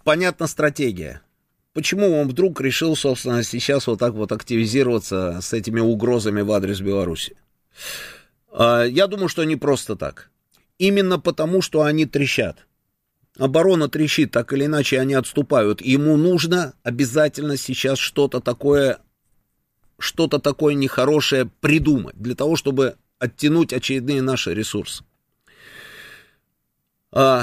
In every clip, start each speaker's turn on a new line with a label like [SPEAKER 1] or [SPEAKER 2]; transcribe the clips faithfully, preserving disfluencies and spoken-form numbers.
[SPEAKER 1] понятна стратегия. Почему он вдруг решил, собственно, сейчас вот так вот активизироваться с этими угрозами в адрес Беларуси? Я думаю, что не просто так. Именно потому, что они трещат. Оборона трещит, так или иначе они отступают. Ему нужно обязательно сейчас что-то такое, что-то такое нехорошее придумать, для того, чтобы оттянуть очередные наши ресурсы. А,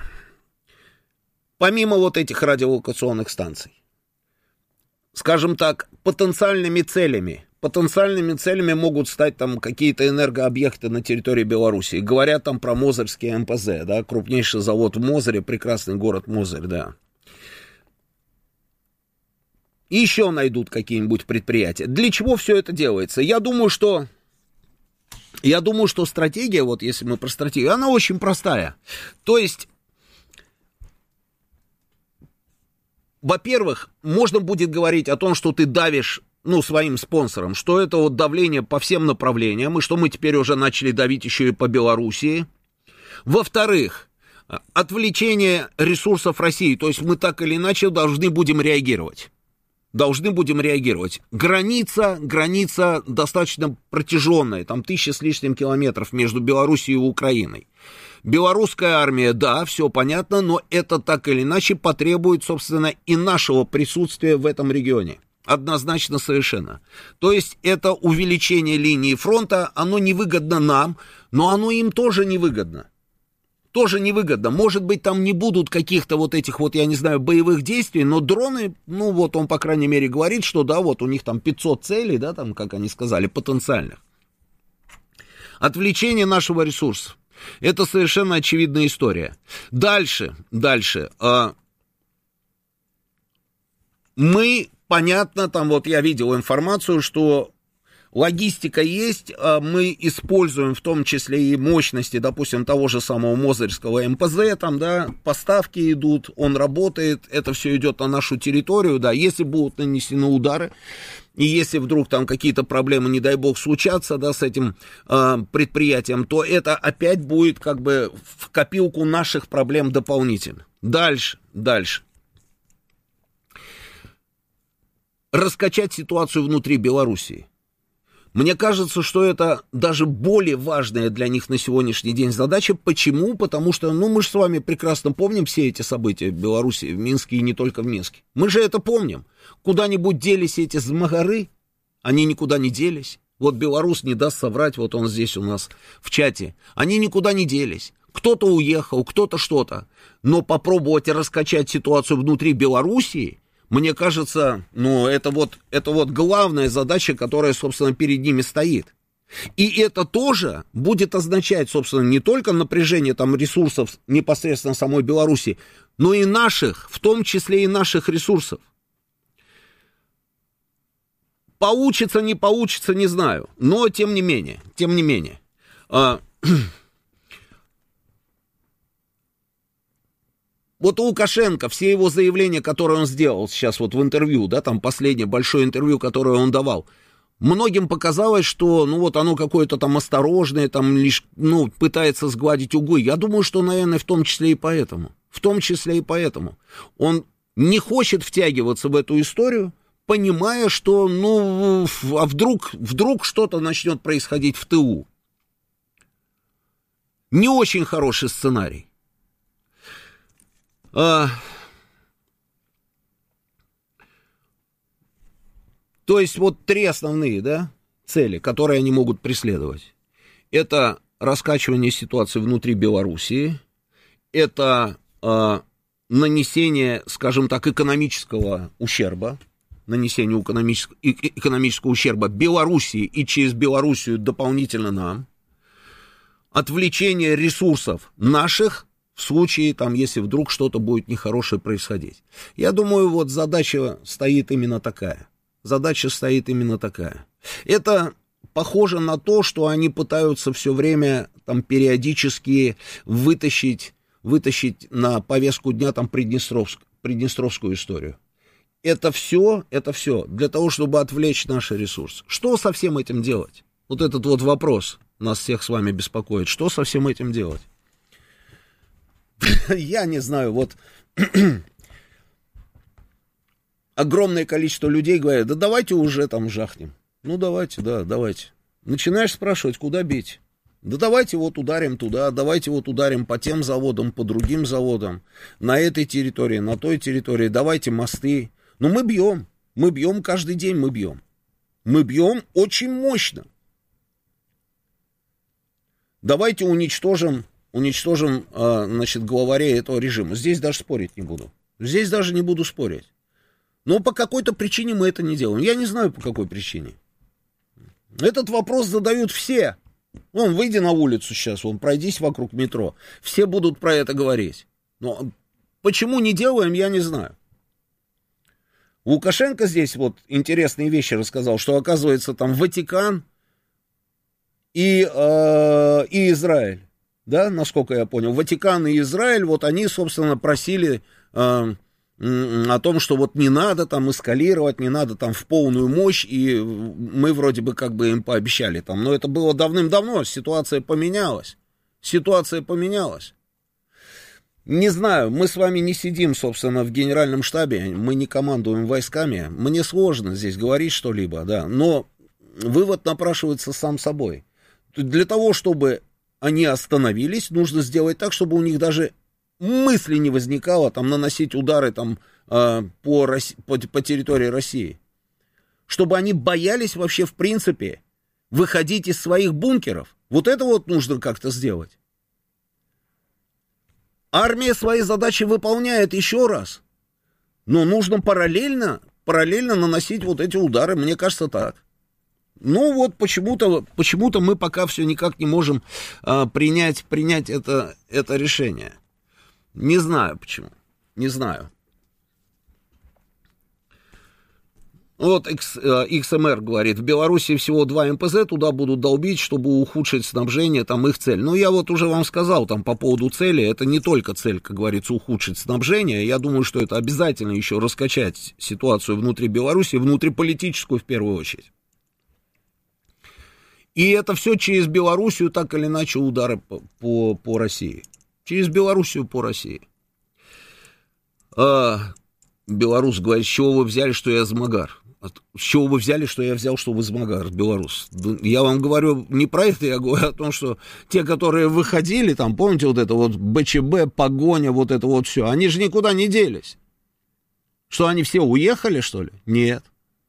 [SPEAKER 1] помимо вот этих радиолокационных станций, скажем так, потенциальными целями, потенциальными целями могут стать там какие-то энергообъекты на территории Беларуси. Говорят там про Мозырский эм пэ зэ, да, крупнейший завод в Мозыре, прекрасный город Мозырь, да. И еще найдут какие-нибудь предприятия. Для чего все это делается? Я думаю, что, я думаю, что стратегия, вот если мы про стратегию, она очень простая. То есть, во-первых, можно будет говорить о том, что ты давишь, ну, своим спонсорам, что это вот давление по всем направлениям, и что мы теперь уже начали давить еще и по Белоруссии. Во-вторых, отвлечение ресурсов России, то есть мы так или иначе должны будем реагировать. Должны будем реагировать. Граница, граница достаточно протяженная, там тысяча с лишним километров между Белоруссией и Украиной. Белорусская армия, да, все понятно, но это так или иначе потребует, собственно, и нашего присутствия в этом регионе. Однозначно совершенно. То есть это увеличение линии фронта, оно невыгодно нам, но оно им тоже невыгодно. Тоже невыгодно. Может быть, там не будут каких-то вот этих вот, я не знаю, боевых действий, но дроны, ну вот он, по крайней мере, говорит, что да, вот у них там пятьсот целей, да, там, как они сказали, потенциальных. Отвлечение нашего ресурса. Это совершенно очевидная история. Дальше, дальше. Э, мы, понятно, там вот я видел информацию, что логистика есть, мы используем в том числе и мощности, допустим, того же самого Мозырского эм пэ зэ, там, да, поставки идут, он работает, это все идет на нашу территорию, да, если будут нанесены удары, и если вдруг там какие-то проблемы, не дай бог, случатся, да, с этим э, предприятием, то это опять будет как бы в копилку наших проблем дополнительно. Дальше, дальше. Раскачать ситуацию внутри Белоруссии. Мне кажется, что это даже более важная для них на сегодняшний день задача. Почему? Потому что, ну, мы же с вами прекрасно помним все эти события в Беларуси, в Минске и не только в Минске. Мы же это помним. Куда-нибудь делись эти змагары? Они никуда не делись. Вот белорус не даст соврать, вот он здесь у нас в чате. Они никуда не делись. Кто-то уехал, кто-то что-то. Но попробовать раскачать ситуацию внутри Белоруссии, мне кажется, ну, это вот, это вот главная задача, которая, собственно, перед ними стоит. И это тоже будет означать, собственно, не только напряжение там ресурсов непосредственно самой Беларуси, но и наших, в том числе и наших ресурсов. Получится, не получится, не знаю, но тем не менее, тем не менее. Вот Лукашенко, все его заявления, которые он сделал сейчас вот в интервью, да, там последнее большое интервью, которое он давал, многим показалось, что, ну, вот оно какое-то там осторожное, там лишь, ну, пытается сгладить углы. Я думаю, что, наверное, в том числе и поэтому, в том числе и поэтому. Он не хочет втягиваться в эту историю, понимая, что, ну, а вдруг, вдруг что-то начнет происходить в тылу. Не очень хороший сценарий. А, то есть вот три основные, да, цели, которые они могут преследовать. Это раскачивание ситуации внутри Белоруссии, это а, нанесение, скажем так, экономического ущерба, нанесение экономического, экономического ущерба Белоруссии и через Белоруссию дополнительно нам, отвлечение ресурсов наших, в случае, там, если вдруг что-то будет нехорошее происходить. Я думаю, вот задача стоит именно такая. Задача стоит именно такая. Это похоже на то, что они пытаются все время там периодически вытащить, вытащить на повестку дня там Приднестровск, Приднестровскую историю. Это все, это все для того, чтобы отвлечь наши ресурсы. Что со всем этим делать? Вот этот вот вопрос нас всех с вами беспокоит. Что со всем этим делать? Я не знаю, вот огромное количество людей говорят, да давайте уже там жахнем. Ну, давайте, да, давайте. Начинаешь спрашивать, куда бить? Да давайте вот ударим туда, давайте вот ударим по тем заводам, по другим заводам, на этой территории, на той территории, давайте мосты. Но мы бьем, мы бьем каждый день, мы бьем. Мы бьем очень мощно. Давайте уничтожим, уничтожим, значит, главарей этого режима. Здесь даже спорить не буду. Здесь даже не буду спорить. Но по какой-то причине мы это не делаем. Я не знаю, по какой причине. Этот вопрос задают все. Вон, выйди на улицу сейчас, вон, пройдись вокруг метро. Все будут про это говорить. Но почему не делаем, я не знаю. Лукашенко здесь вот интересные вещи рассказал, что, оказывается, там Ватикан и, э, и Израиль, да, насколько я понял, Ватикан и Израиль, вот они, собственно, просили э, о том, что вот не надо там эскалировать, не надо там в полную мощь, и мы вроде бы как бы им пообещали там, но это было давным-давно, ситуация поменялась, ситуация поменялась. Не знаю, мы с вами не сидим, собственно, в генеральном штабе, мы не командуем войсками, мне сложно здесь говорить что-либо, да, но вывод напрашивается сам собой. Для того, чтобы они остановились, нужно сделать так, чтобы у них даже мысли не возникало там наносить удары там э, по, Росси- по, по территории России. Чтобы они боялись вообще в принципе выходить из своих бункеров. Вот это вот нужно как-то сделать. Армия свои задачи выполняет еще раз. Но нужно параллельно, параллельно наносить вот эти удары, мне кажется, так. Ну вот почему-то, почему-то мы пока все никак не можем а, принять, принять это, это решение. Не знаю почему, не знаю. Вот икс эм эр говорит, в Беларуси всего два эм пэ зэ, туда будут долбить, чтобы ухудшить снабжение, там их цель. Ну, я вот уже вам сказал там по поводу цели, это не только цель, как говорится, ухудшить снабжение, я думаю, что это обязательно еще раскачать ситуацию внутри Беларуси, внутриполитическую в первую очередь. И это все через Белоруссию, так или иначе, удары по, по, по России. Через Белоруссию по России. А, белорус говорит, с чего вы взяли, что я Змагар? С чего вы взяли, что я взял, что вы Змагар, белорус? Я вам говорю не про это, я говорю о том, что те, которые выходили, там, помните, вот это вот бэ че бэ, погоня, вот это вот все, они же никуда не делись. Что, они все уехали, что ли? Нет.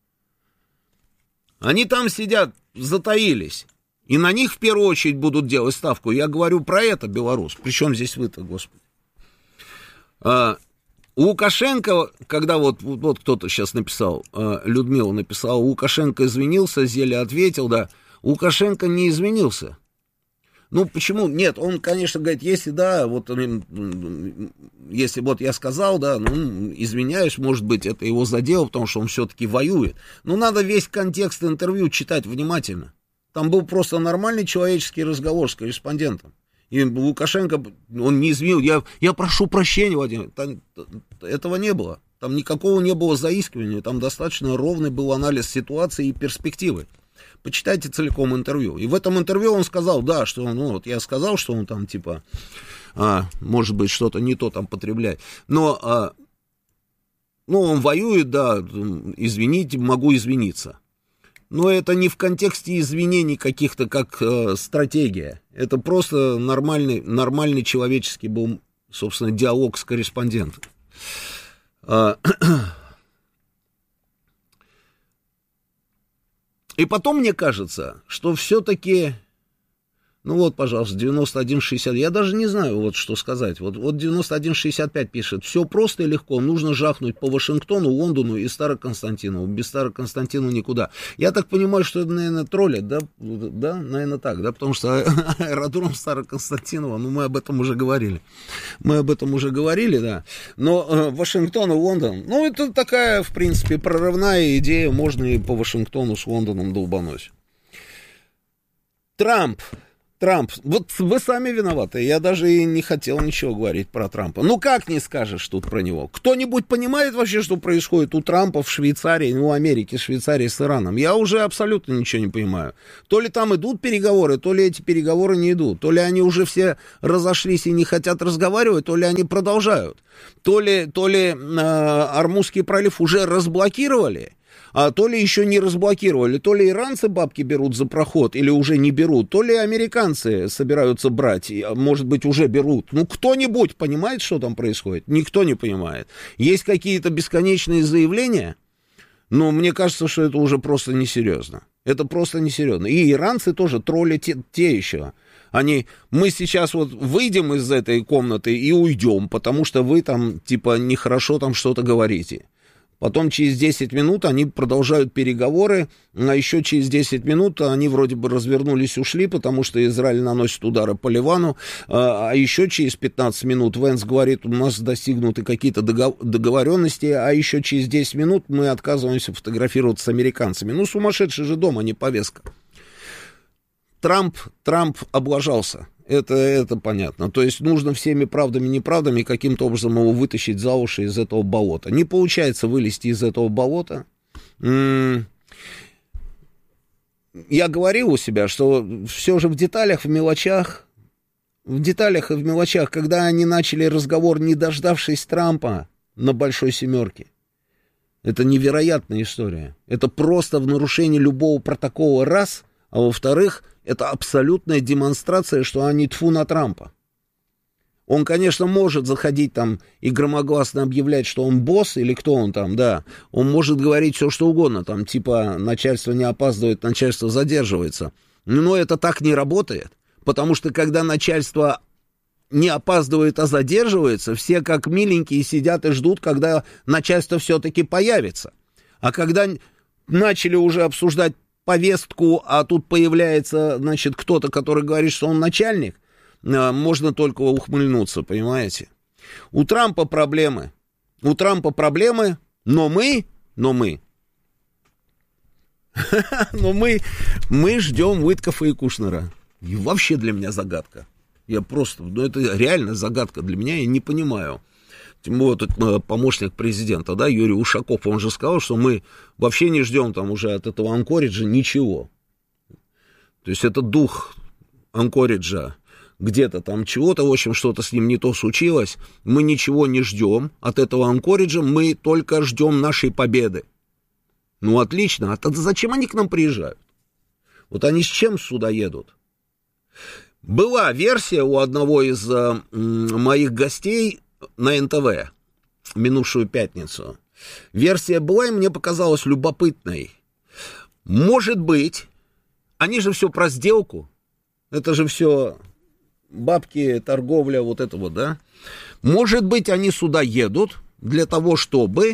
[SPEAKER 1] Они там сидят, затаились. И на них в первую очередь будут делать ставку. Я говорю про это, белорус. Причем здесь вы-то, господи. А, Лукашенко, когда вот, вот кто-то сейчас написал, а, Людмила написала, Лукашенко извинился, Зеля ответил, да. Лукашенко не извинился. Ну, почему? Нет, он, конечно, говорит, если, да, вот, если вот я сказал, да, ну, извиняюсь, может быть, это его задело, потому что он все-таки воюет. Но надо весь контекст интервью читать внимательно. Там был просто нормальный человеческий разговор с корреспондентом. И Лукашенко, он не извинил, я, я прошу прощения, Владимир, там, этого не было. Там никакого не было заискивания, там достаточно ровный был анализ ситуации и перспективы. Почитайте целиком интервью. И в этом интервью он сказал, да, что он, ну, вот я сказал, что он там, типа, а, может быть, что-то не то там потребляет. Но, а, ну, он воюет, да, извините, могу извиниться. Но это не в контексте извинений каких-то, как э, стратегия. Это просто нормальный, нормальный человеческий был, собственно, диалог с корреспондентом. А, и потом мне кажется, что все-таки... Ну вот, пожалуйста, девяносто один шестьдесят. Я даже не знаю, вот что сказать. Вот, вот девяносто один шестьдесят пять пишет. Все просто и легко. Нужно жахнуть по Вашингтону, Лондону и Староконстантинову. Без Староконстантинова никуда. Я так понимаю, что это, наверное, троллят, да? Да, наверное, так, да? Потому что аэродром Староконстантинова, ну, мы об этом уже говорили. Мы об этом уже говорили, да. Но э, Вашингтон и Лондон, ну, это такая, в принципе, прорывная идея. Можно и по Вашингтону с Лондоном долбануть. Трамп. Трамп, вот вы сами виноваты, я даже и не хотел ничего говорить про Трампа. Ну как не скажешь тут про него? Кто-нибудь понимает вообще, что происходит у Трампа в Швейцарии, ну, Америке, Швейцарии с Ираном? Я уже абсолютно ничего не понимаю. То ли там идут переговоры, то ли эти переговоры не идут. То ли они уже все разошлись и не хотят разговаривать, то ли они продолжают. То ли, то ли э, Ормузский пролив уже разблокировали, а то ли еще не разблокировали, то ли иранцы бабки берут за проход или уже не берут, то ли американцы собираются брать, может быть, уже берут. Ну, кто-нибудь понимает, что там происходит? Никто не понимает. Есть какие-то бесконечные заявления, но мне кажется, что это уже просто несерьезно. Это просто несерьезно. И иранцы тоже тролли те, те еще. Они, мы сейчас вот выйдем из этой комнаты и уйдем, потому что вы там, типа, нехорошо там что-то говорите. Потом через десять минут они продолжают переговоры, а еще через десять минут они вроде бы развернулись и ушли, потому что Израиль наносит удары по Ливану, а еще через пятнадцать минут Венс говорит, у нас достигнуты какие-то договоренности, а еще через десять минут мы отказываемся фотографироваться с американцами. Ну, сумасшедший же дом, а не повестка. Трамп, Трамп облажался. Это, это понятно. То есть нужно всеми правдами и неправдами каким-то образом его вытащить за уши из этого болота. Не получается вылезти из этого болота. Я говорил у себя, что все же в деталях, в мелочах, в деталях и в мелочах, когда они начали разговор, не дождавшись Трампа на Большой Семерке. Это невероятная история. Это просто в нарушении любого протокола раз, а во-вторых, это абсолютная демонстрация, что они тьфу на Трампа. Он, конечно, может заходить там и громогласно объявлять, что он босс или кто он там, да. Он может говорить все, что угодно, там, типа, начальство не опаздывает, начальство задерживается. Но это так не работает, потому что когда начальство не опаздывает, а задерживается, все как миленькие сидят и ждут, когда начальство все-таки появится. А когда начали уже обсуждать повестку, а тут появляется, значит, кто-то, который говорит, что он начальник, можно только ухмыльнуться, понимаете? У Трампа проблемы. У Трампа проблемы, но мы, но мы, но мы, мы ждем Уиткофа и Кушнера. И вообще для меня загадка. Я просто, ну это реально загадка для меня, я не понимаю. Тем более, тут помощник президента, да, Юрий Ушаков, он же сказал, что мы вообще не ждем там уже от этого Анкориджа ничего. То есть это дух Анкориджа, где-то там чего-то, в общем, что-то с ним не то случилось. Мы ничего не ждем от этого Анкориджа, мы только ждем нашей победы. Ну, отлично, а тогда зачем они к нам приезжают? Вот они с чем сюда едут? Была версия у одного из э, моих гостей на эн тэ вэ минувшую пятницу. Версия была, и мне показалась любопытной. Может быть, они же все про сделку. Это же все бабки, торговля, вот это вот, да? Может быть, они сюда едут для того, чтобы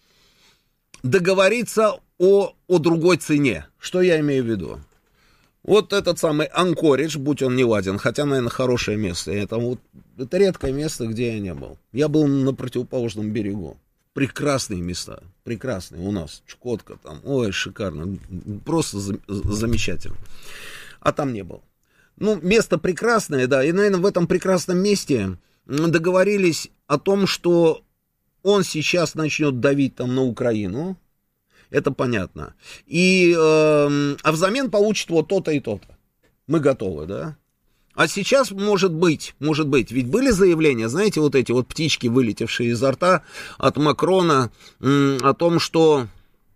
[SPEAKER 1] договориться о, о другой цене. Что я имею в виду? Вот этот самый Анкоридж, будь он не ладен, хотя, наверное, хорошее место. Это, вот, это редкое место, где я не был. Я был на противоположном берегу. Прекрасные места, прекрасные у нас. Чукотка там, ой, шикарно, просто за, замечательно. А там не был. Ну, место прекрасное, да, и, наверное, в этом прекрасном месте договорились о том, что он сейчас начнет давить там на Украину. Это понятно. И, э, а взамен получит вот то-то и то-то. Мы готовы, да? А сейчас, может быть, может быть, ведь были заявления, знаете, вот эти вот птички, вылетевшие изо рта от Макрона, э, о том, что,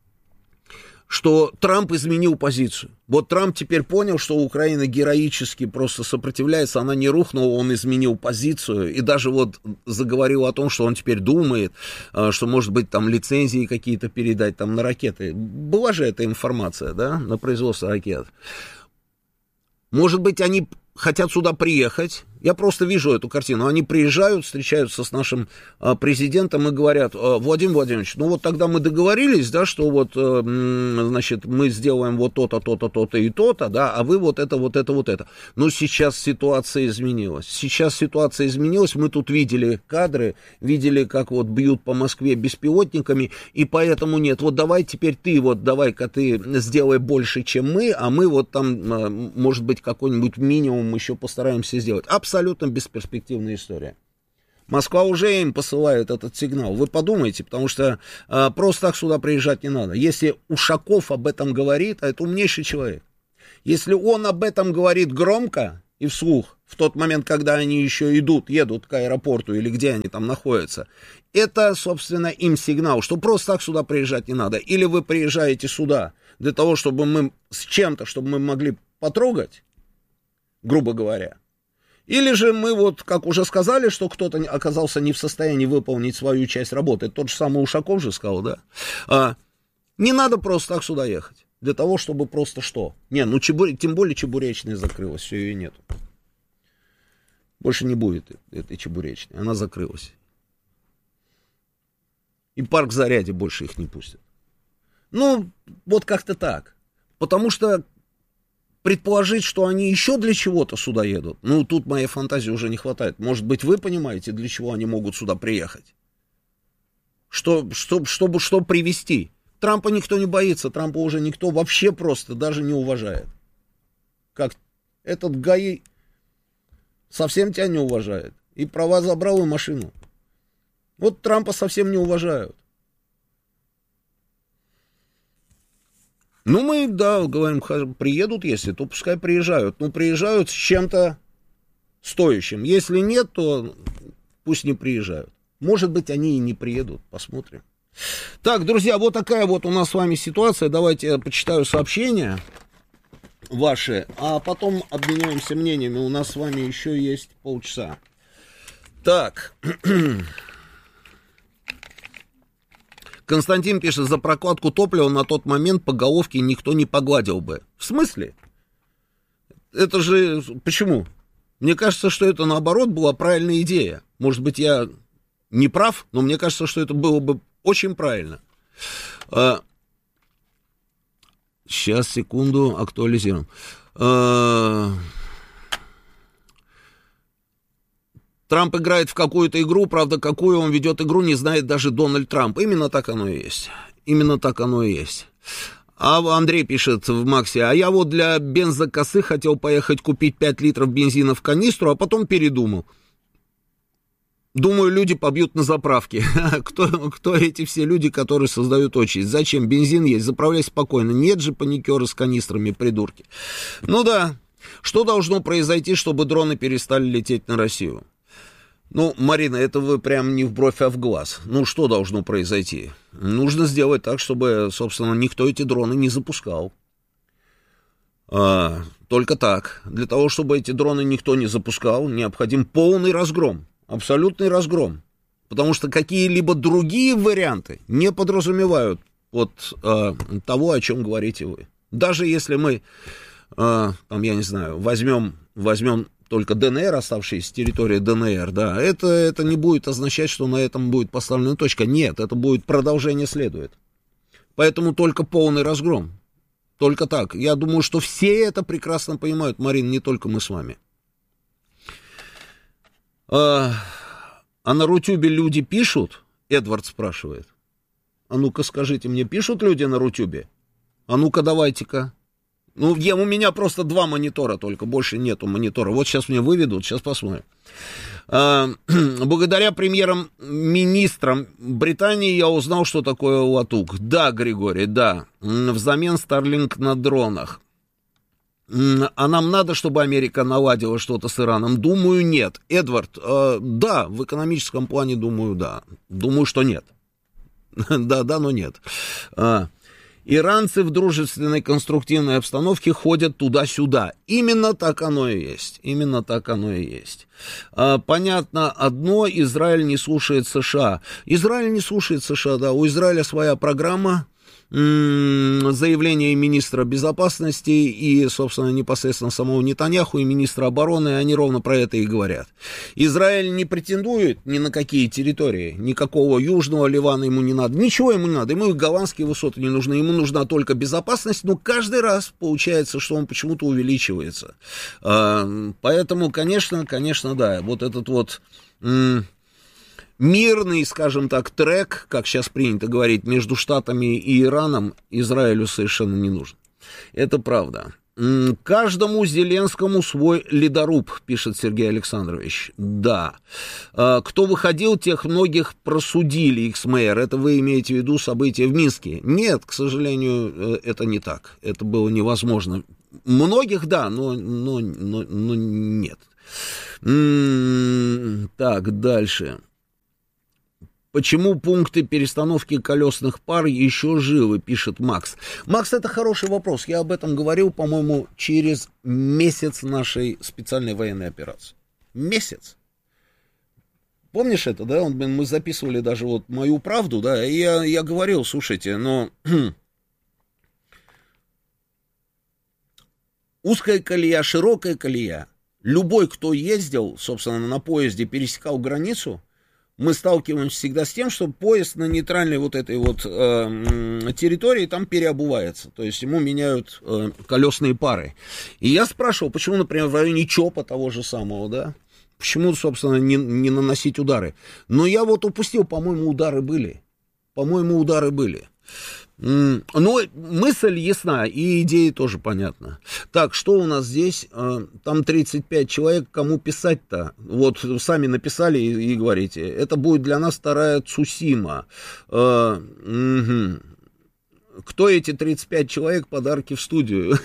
[SPEAKER 1] что Трамп изменил позицию. Вот Трамп теперь понял, что Украина героически просто сопротивляется, она не рухнула, он изменил позицию, и даже вот заговорил о том, что он теперь думает, что, может быть, там лицензии какие-то передать там на ракеты. Была же эта информация, да, на производство ракет. Может быть, они хотят сюда приехать, Я просто вижу эту картину. Они приезжают, встречаются с нашим а, президентом и говорят: Владимир Владимирович, ну вот тогда мы договорились, да, что вот, а, значит, мы сделаем вот то-то, то-то, то-то и то-то, да, а вы вот это, вот это, вот это. Но сейчас ситуация изменилась. Сейчас ситуация изменилась. Мы тут видели кадры, видели, как вот бьют по Москве беспилотниками, и поэтому нет. Вот давай теперь ты, вот давай-ка ты сделай больше, чем мы, а мы вот там, может быть, какой-нибудь минимум еще постараемся сделать. Абсолютно бесперспективная история. Москва уже им посылает этот сигнал. Вы подумайте, потому что а, просто так сюда приезжать не надо. Если Ушаков об этом говорит, а это умнейший человек, если он об этом говорит громко и вслух, в тот момент, когда они еще идут, едут к аэропорту или где они там находятся, это, собственно, им сигнал, что просто так сюда приезжать не надо. Или вы приезжаете сюда для того, чтобы мы с чем-то, чтобы мы могли потрогать, грубо говоря. Или же мы вот, как уже сказали, что кто-то оказался не в состоянии выполнить свою часть работы. Тот же самый Ушаков же сказал, да? А, не надо просто так сюда ехать. Для того, чтобы просто что? Не, ну чебур... тем более Чебуречная закрылась, все, ее нету. Больше не будет этой Чебуречной, она закрылась. И парк Зарядье больше их не пустят. Ну, вот как-то так. Потому что предположить, что они еще для чего-то сюда едут, ну, тут моей фантазии уже не хватает. Может быть, вы понимаете, для чего они могут сюда приехать? Что, что, чтобы, что привезти? Трампа никто не боится, Трампа уже никто вообще просто даже не уважает. Как этот ГАИ совсем тебя не уважает. И права забрал, и машину. Вот Трампа совсем не уважают. Ну, мы, да, говорим, приедут, если, то пускай приезжают. Ну, приезжают с чем-то стоящим. Если нет, то пусть не приезжают. Может быть, они и не приедут, посмотрим. Так, друзья, вот такая вот у нас с вами ситуация. Давайте я почитаю сообщения ваши, а потом обменяемся мнениями. У нас с вами еще есть полчаса. Так. Константин пишет: за прокладку топлива на тот момент по головке никто не погладил бы. В смысле? Это же... Почему? Мне кажется, что это, наоборот, была правильная идея. Может быть, я не прав, но мне кажется, что это было бы очень правильно. А... Сейчас, секунду, актуализируем. А... Трамп играет в какую-то игру, правда, какую он ведет игру, не знает даже Дональд Трамп. Именно так оно и есть. Именно так оно и есть. А Андрей пишет в Максе: а я вот для бензокосы хотел поехать купить пять литров бензина в канистру, а потом передумал. Думаю, люди побьют на заправке. кто, кто эти все люди, которые создают очередь? Зачем? Бензин есть, заправляй спокойно. Нет же паникеры с канистрами, придурки. Ну да. Что должно произойти, чтобы дроны перестали лететь на Россию? Ну, Марина, это вы прям не в бровь, а в глаз. Ну, что должно произойти? Нужно сделать так, чтобы, собственно, никто эти дроны не запускал. А, только так. Для того, чтобы эти дроны никто не запускал, необходим полный разгром. Абсолютный разгром. Потому что какие-либо другие варианты не подразумевают вот а, того, о чем говорите вы. Даже если мы, а, там, я не знаю, возьмем, возьмем только ДНР, оставшаяся территория ДНР, да, это, это не будет означать, что на этом будет поставлена точка. Нет, это будет продолжение следует. Поэтому только полный разгром. Только так. Я думаю, что все это прекрасно понимают, Марин, не только мы с вами. А, а на Рутюбе люди пишут? Эдвард спрашивает. А ну-ка скажите мне, пишут люди на Рутюбе? А ну-ка давайте-ка. Ну, я, у меня просто два монитора только, больше нету монитора. Вот сейчас мне выведут, сейчас посмотрим. А, благодаря премьерам-министрам Британии я узнал, что такое латук. Да, Григорий, да. Взамен Starlink на дронах. А нам надо, чтобы Америка наладила что-то с Ираном? Думаю, нет. Эдвард, э, да, в экономическом плане, думаю, да. Думаю, что нет. Да, да, но нет. А, иранцы в дружественной конструктивной обстановке ходят туда-сюда. Именно так оно и есть. Именно так оно и есть. А, понятно одно: Израиль не слушает США. Израиль не слушает США, да. У Израиля своя программа. заявление министра безопасности и, собственно, непосредственно самого Нетаньяху и министра обороны, они ровно про это и говорят. Израиль не претендует ни на какие территории, никакого южного Ливана ему не надо, ничего ему не надо, ему и голландские высоты не нужны, ему нужна только безопасность, но каждый раз получается, что он почему-то увеличивается. Поэтому, конечно, конечно, да, вот этот вот... мирный, скажем так, трек, как сейчас принято говорить, между Штатами и Ираном Израилю совершенно не нужен. Это правда. Каждому Зеленскому свой ледоруб, пишет Сергей Александрович. Да. Кто выходил, тех многих просудили, икс-мэр. Это вы имеете в виду события в Минске? Нет, к сожалению, это не так. Это было невозможно. Многих, да, но, но, но, но нет. Так, дальше. Почему пункты перестановки колесных пар еще живы, пишет Макс. Макс, это хороший вопрос. Я об этом говорил, по-моему, через месяц нашей специальной военной операции. Месяц. Помнишь это, да? Мы записывали даже вот мою правду, да, и я, я говорил, слушайте, но... узкая колея, широкая колея. Любой, кто ездил, собственно, на поезде, пересекал границу, мы сталкиваемся всегда с тем, что поезд на нейтральной вот этой вот э, территории там переобувается, то есть ему меняют э, колесные пары. И я спрашивал, почему, например, в районе ЧОПа того же самого, да, почему, собственно, не, не наносить удары. Но я вот упустил, по-моему, удары были, по-моему, удары были. Но мысль ясна, и идея тоже понятна. Так, что у нас здесь? Там тридцать пять человек, кому писать-то? Вот сами написали и, и говорите, это будет для нас вторая Цусима. Угу. Кто эти тридцать пять человек? Подарки в студию.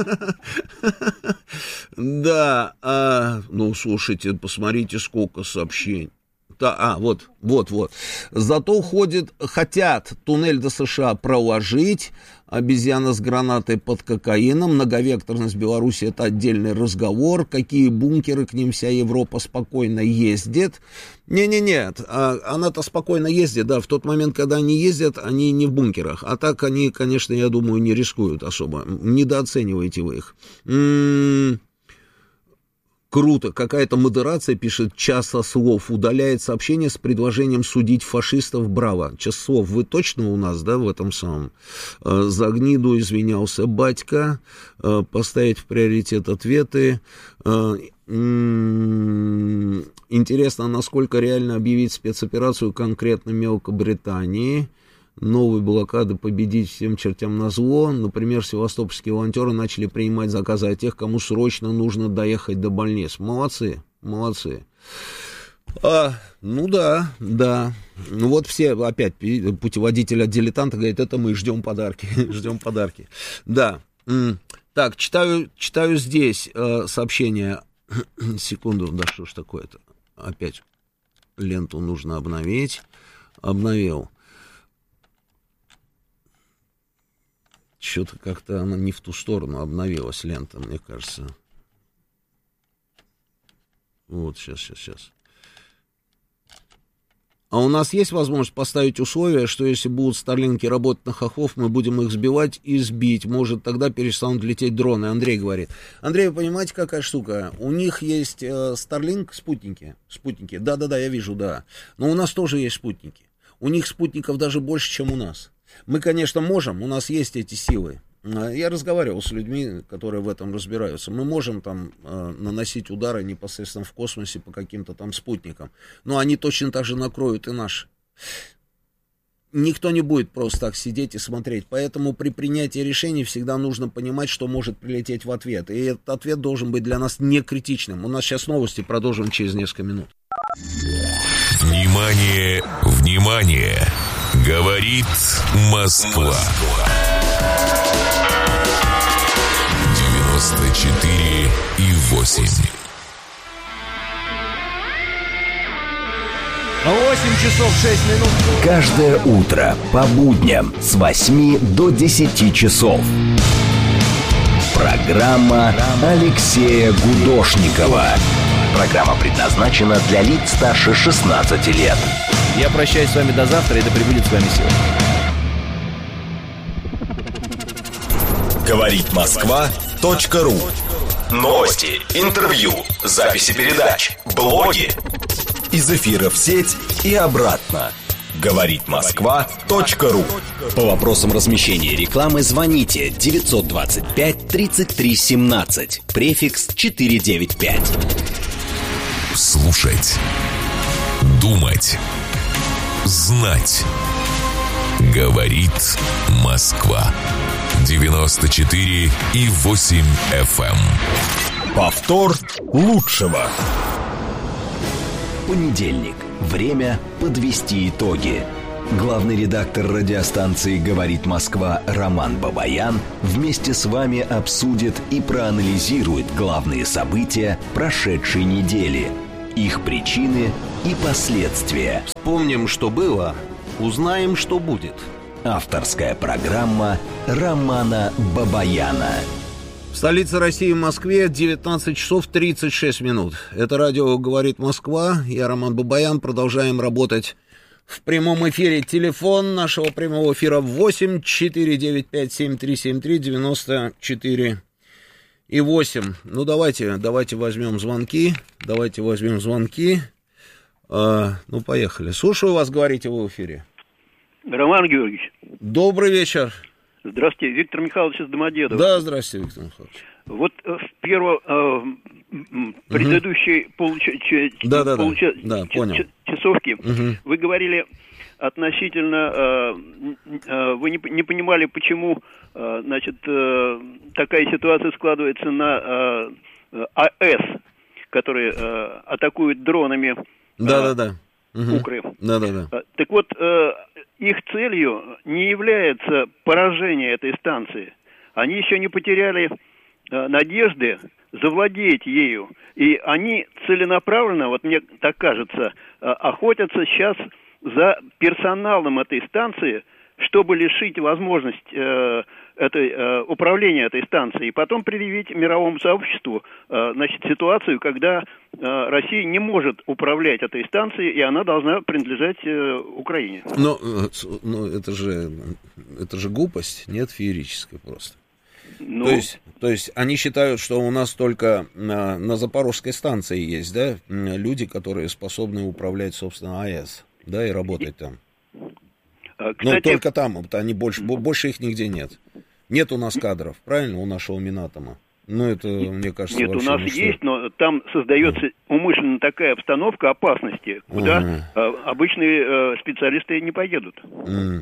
[SPEAKER 1] Да, ну слушайте, посмотрите, сколько сообщений. А, вот, вот, вот. Зато ходит, хотят туннель до США проложить, обезьяна с гранатой под кокаином, многовекторность Беларуси — это отдельный разговор, какие бункеры, к ним вся Европа спокойно ездит. Не-не-не, она-то спокойно ездит, да, в тот момент, когда они ездят, они не в бункерах, а так они, конечно, я думаю, не рискуют особо, недооцениваете вы их. М-м- Круто, какая-то модерация, пишет Часа слов, удаляет сообщение с предложением судить фашистов, браво. Час слов, вы точно у нас, да, в этом самом? За гниду извинялся батька, поставить в приоритет ответы. Интересно, насколько реально объявить спецоперацию конкретно Мелкобритании. Новые блокады победить всем чертям назло. Например, севастопольские волонтеры начали принимать заказы от тех, кому срочно нужно доехать до больниц. Молодцы, молодцы. А, ну да, да. Ну вот все, опять, путеводитель от дилетанта говорит, это мы ждем подарки, ждем подарки. Да. Так, читаю, читаю здесь э, сообщение. Секунду, да что ж такое-то. Опять ленту нужно обновить. Обновил. Что-то как-то она не в ту сторону обновилась, лента, мне кажется. Вот, сейчас, сейчас, сейчас. А у нас есть возможность поставить условие, что если будут старлинки работать на хохлов, мы будем их сбивать и сбить. Может, тогда перестанут лететь дроны. Андрей говорит. Андрей, вы понимаете, какая штука? У них есть э, Starlink спутники. Спутники. Да-да-да, я вижу, да. Но у нас тоже есть спутники. У них спутников даже больше, чем у нас. Мы, конечно, можем, у нас есть эти силы. Я разговаривал с людьми, которые в этом разбираются. Мы можем там э, наносить удары непосредственно в космосе по каким-то там спутникам. Но они точно так же накроют и наши. Никто не будет просто так сидеть и смотреть. Поэтому при принятии решений всегда нужно понимать, что может прилететь в ответ. И этот ответ должен быть для нас не критичным. У нас сейчас новости, продолжим через несколько минут.
[SPEAKER 2] Внимание, внимание! Говорит Москва. девяносто четыре и восемь.
[SPEAKER 3] восемь часов шесть минут.
[SPEAKER 4] Каждое утро по будням с восьми до десяти часов. Программа Алексея Гудошникова. Программа предназначена для лиц старше шестнадцати лет.
[SPEAKER 3] Я прощаюсь с вами до завтра, и да пребудет с вами сила.
[SPEAKER 5] Говорит Москва.ру. Новости, интервью, записи передач, блоги. Из эфира в сеть и обратно. Говорит Москва.ру.
[SPEAKER 4] По вопросам размещения рекламы звоните девятьсот двадцать пять тридцать три семнадцать, префикс четыреста девяносто пять.
[SPEAKER 2] Слушать, думать, знать. Говорит Москва. девяносто четыре и восемь эф эм.
[SPEAKER 5] Повтор лучшего.
[SPEAKER 4] Понедельник. Время подвести итоги. Главный редактор радиостанции «Говорит Москва» Роман Бабаян вместе с вами обсудит и проанализирует главные события прошедшей недели, их причины и последствия.
[SPEAKER 1] Вспомним, что было, узнаем, что будет.
[SPEAKER 4] Авторская программа Романа Бабаяна.
[SPEAKER 1] В столице России, Москве, девятнадцать часов тридцать шесть минут. Это радио «Говорит Москва». Я Роман Бабаян. Продолжаем работать в прямом эфире. Телефон нашего прямого эфира восемь четыре девять пять семь три семь три девяносто четыре и восемь. Ну, давайте, давайте возьмем звонки. Давайте возьмем звонки. А, ну, поехали. Слушаю вас, говорите вы в эфире.
[SPEAKER 6] Роман Георгиевич.
[SPEAKER 1] Добрый вечер.
[SPEAKER 6] Здравствуйте, Виктор Михайлович из Домодедова.
[SPEAKER 1] Да, здравствуйте, Виктор Михайлович.
[SPEAKER 6] Вот в первом э, предыдущей угу. получа, ч,
[SPEAKER 1] да, да,
[SPEAKER 6] получа,
[SPEAKER 1] да,
[SPEAKER 6] ч,
[SPEAKER 1] понял.
[SPEAKER 6] ч, часовки
[SPEAKER 1] угу.
[SPEAKER 6] вы говорили относительно, э, э, вы не, не понимали, почему э, значит, э, такая ситуация складывается на э, АЭС, которые э, атакуют дронами э,
[SPEAKER 1] да, да, да. Угу.
[SPEAKER 6] Украину.
[SPEAKER 1] Да, да, да.
[SPEAKER 6] Так вот, э, их целью не является поражение этой станции. Они еще не потеряли э, надежды завладеть ею. И они целенаправленно, вот мне так кажется, э, охотятся сейчас за персоналом этой станции, чтобы лишить возможность э, этой, э, управления этой станцией, и потом предъявить мировому сообществу э, значит, ситуацию, когда э, Россия не может управлять этой станцией, и она должна принадлежать э, Украине.
[SPEAKER 1] Но, но это же, это же глупость, нет, феерическая просто. Ну, то есть, то есть они считают, что у нас только на, на Запорожской станции есть, да, люди, которые способны управлять, собственно, АЭС, да, и работать там. Кстати, но только там, они больше, больше их нигде нет. Нет у нас кадров, правильно, у нашего Минатома? Ну, это, мне кажется,
[SPEAKER 6] нет, у нас мечта. Есть, но там создается mm. умышленно такая обстановка опасности, куда mm. э, обычные э, специалисты не поедут.
[SPEAKER 1] Mm.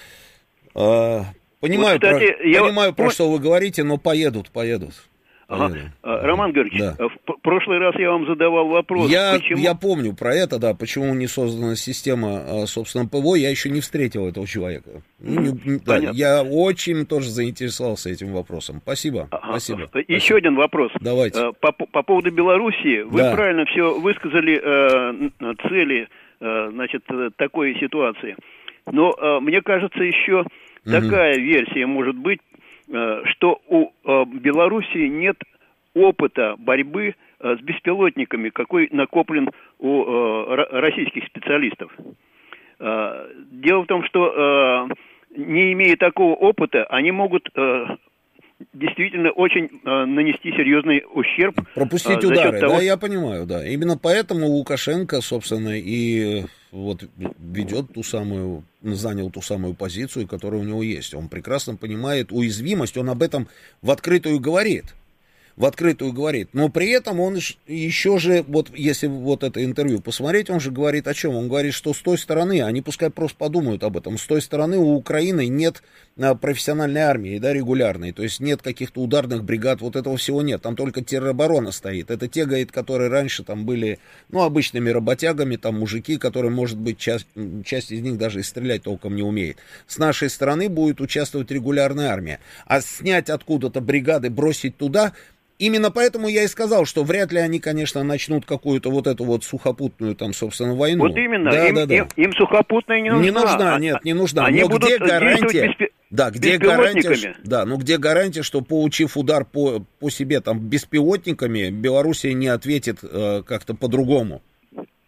[SPEAKER 1] А, понимаю, вот, кстати, про, я... понимаю, про что вы говорите, но поедут, поедут.
[SPEAKER 6] Ага. Роман Георгиевич, да. В прошлый раз я вам задавал вопрос.
[SPEAKER 1] Я,
[SPEAKER 6] почему...
[SPEAKER 1] я помню про это, да, почему не создана система, собственно, ПВО, я еще не встретил этого человека. Ну, не, да, я очень тоже заинтересовался этим вопросом. Спасибо. Ага. Спасибо.
[SPEAKER 6] Еще
[SPEAKER 1] Спасибо.
[SPEAKER 6] один вопрос.
[SPEAKER 1] Давайте.
[SPEAKER 6] По, по поводу Белоруссии, вы да. правильно все высказали э, цели э, значит, такой ситуации. Но э, мне кажется, еще угу. такая версия может быть, что у э, Белоруссии нет опыта борьбы э, с беспилотниками, какой накоплен у э, российских специалистов. Э, дело в том, что э, не имея такого опыта, они могут э, действительно очень э, нанести серьезный ущерб.
[SPEAKER 1] Пропустить
[SPEAKER 6] э,
[SPEAKER 1] удары,
[SPEAKER 6] того...
[SPEAKER 1] да, я понимаю, да. Именно поэтому Лукашенко, собственно, и вот ведет ту самую, занял ту самую позицию, которая у него есть. Он прекрасно понимает уязвимость, он об этом в открытую говорит. В открытую говорит. Но при этом он еще же, вот если вот это интервью посмотреть, он же говорит о чем? Он говорит, что с той стороны, они пускай просто подумают об этом, с той стороны у Украины нет профессиональной армии, да, регулярной, то есть нет каких-то ударных бригад, вот этого всего нет, там только тероборона стоит. Это те, говорит, которые раньше там были, ну, обычными работягами, там мужики, которые, может быть, часть, часть из них даже и стрелять толком не умеет. С нашей стороны будет участвовать регулярная армия. А снять откуда-то бригады, бросить туда... Именно поэтому я и сказал, что вряд ли они, конечно, начнут какую-то вот эту вот сухопутную, там, собственно, войну.
[SPEAKER 6] Вот именно,
[SPEAKER 1] да,
[SPEAKER 6] им,
[SPEAKER 1] да, да.
[SPEAKER 6] Им, им сухопутная не нужна.
[SPEAKER 1] Не нужна, нет, не нужна.
[SPEAKER 6] Они
[SPEAKER 1] но
[SPEAKER 6] будут
[SPEAKER 1] где гарантия?
[SPEAKER 6] Беспи...
[SPEAKER 1] Да, где гарантия? Да, ну где гарантия, что получив удар по, по себе там беспилотниками, Белоруссия не ответит э, как-то по-другому?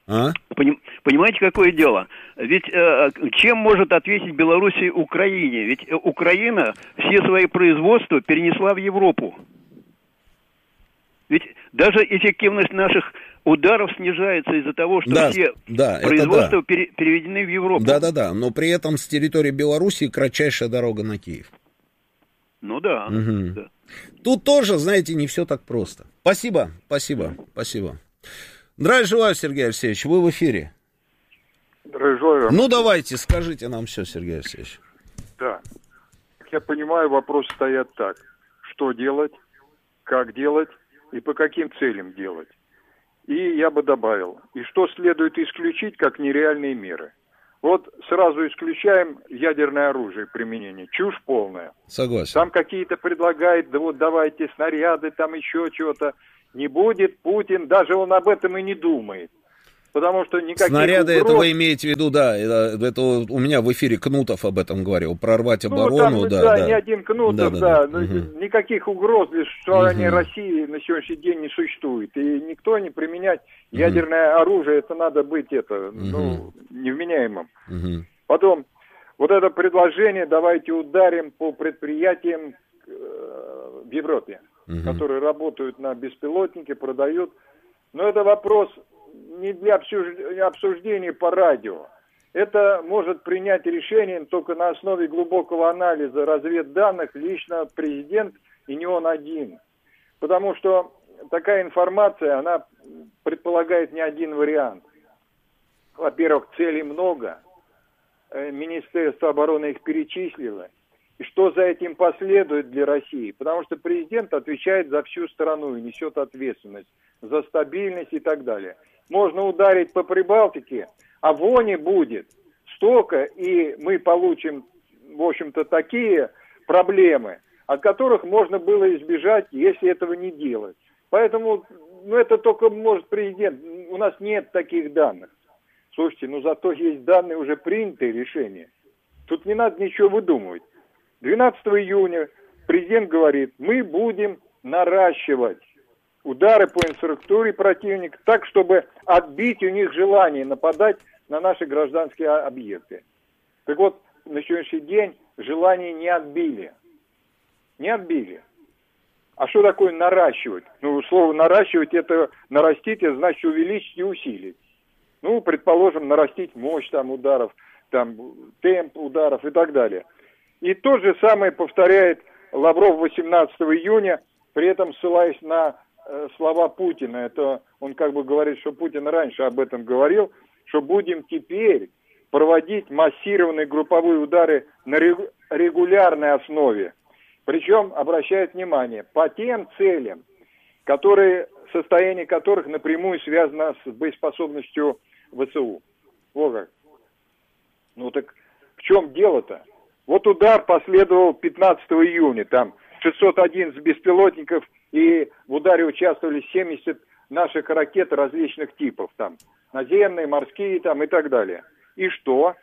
[SPEAKER 1] А?
[SPEAKER 6] Понимаете, какое дело? Ведь э, чем может ответить Белоруссия Украине? Ведь Украина все свои производства перенесла в Европу. Ведь даже эффективность наших ударов снижается из-за того, что
[SPEAKER 1] да,
[SPEAKER 6] все
[SPEAKER 1] да,
[SPEAKER 6] производства
[SPEAKER 1] да.
[SPEAKER 6] пере, переведены в Европу.
[SPEAKER 1] Да-да-да, но при этом с территории Белоруссии кратчайшая дорога на Киев.
[SPEAKER 6] Ну да,
[SPEAKER 1] угу.
[SPEAKER 6] да.
[SPEAKER 1] Тут тоже, знаете, не все так просто. Спасибо, спасибо, спасибо. Здравия желаю, Сергей Алексеевич, вы в эфире.
[SPEAKER 7] Здравия желаю.
[SPEAKER 1] Ну, давайте, скажите нам все, Сергей Алексеевич.
[SPEAKER 7] Да. Как я понимаю, вопросы стоят так. Что делать, как делать и по каким целям делать. И я бы добавил, и что следует исключить как нереальные меры. Вот сразу исключаем ядерное оружие применение. Чушь полная.
[SPEAKER 1] Согласен.
[SPEAKER 7] Там какие-то предлагают, да вот давайте снаряды, там еще чего-то. Не будет Путин, даже он об этом и не думает. Потому что никаких
[SPEAKER 1] снаряды,
[SPEAKER 7] угроз...
[SPEAKER 1] это вы имеете в виду, да, это, это у меня в эфире Кнутов об этом говорил, прорвать оборону,
[SPEAKER 7] ну, там,
[SPEAKER 1] да,
[SPEAKER 7] да,
[SPEAKER 1] да.
[SPEAKER 7] не один Кнутов,
[SPEAKER 1] да, да,
[SPEAKER 7] да,
[SPEAKER 1] да.
[SPEAKER 7] Угу. Никаких угроз для существования угу. России на сегодняшний день не существует. И никто не применять угу. ядерное оружие, это надо быть, это, угу. ну, невменяемым. Угу. Потом, вот это предложение, давайте ударим по предприятиям э, в Европе, угу. которые работают на беспилотнике, продают. Но это вопрос не для обсуждения по радио. Это может принять решение только на основе глубокого анализа разведданных лично президент, и не он один. Потому что такая информация, она предполагает не один вариант. Во-первых, целей много. Министерство обороны их перечислило. И что за этим последует для России? Потому что президент отвечает за всю страну и несет ответственность за стабильность и так далее. Можно ударить по Прибалтике, а вони будет столько, и мы получим, в общем-то, такие проблемы, от которых можно было избежать, если этого не делать. Поэтому, ну, это только может президент. У нас нет таких данных. Слушайте, ну, зато есть данные, уже принятые решения. Тут не надо ничего выдумывать. двенадцатого июня президент говорит, мы будем наращивать удары по инфраструктуре противника так, чтобы отбить у них желание нападать на наши гражданские объекты. Так вот, на сегодняшний день желание не отбили. Не отбили. А что такое наращивать? Ну, слово наращивать, это нарастить, это значит увеличить и усилить. Ну, предположим, нарастить мощь там ударов, там темп ударов и так далее. И то же самое повторяет Лавров восемнадцатого июня, при этом ссылаясь на э, слова Путина. Это он как бы говорит, что Путин раньше об этом говорил, что будем теперь проводить массированные групповые удары на регулярной основе. Причем, обращает внимание, по тем целям, которые, состояние которых напрямую связано с боеспособностью ВСУ. Вот как. Ну так в чем дело-то? Вот удар последовал пятнадцатого июня, там шестьсот одиннадцать беспилотников, и в ударе участвовали семьдесят наших ракет различных типов, там наземные, морские там и так далее. И что?